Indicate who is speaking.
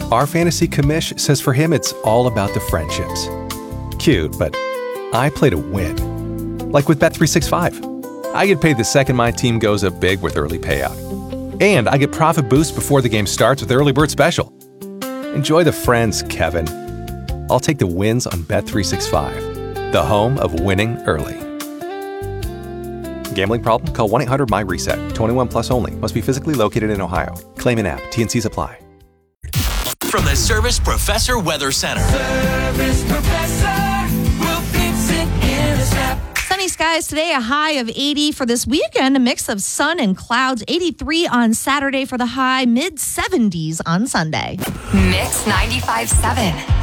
Speaker 1: Our fantasy commish says for him it's all about the friendships. Cute, but I play to win. Like with Bet365. I get paid the second my team goes up big with early payout. And I get profit boost before the game starts with Early Bird Special. Enjoy the friends, Kevin. I'll take the wins on Bet365, the home of winning early. Gambling problem? Call 1-800-MY-RESET. 21 plus only. Must be physically located in Ohio. Claim an app. T&Cs apply.
Speaker 2: From the Service Professor Weather Center.
Speaker 3: Service Professor will fix it in a snap.
Speaker 4: Sunny skies today, a high of 80 for this weekend, a mix of sun and clouds. 83 on Saturday for the high, mid-70s on Sunday.
Speaker 5: Mix 95.7.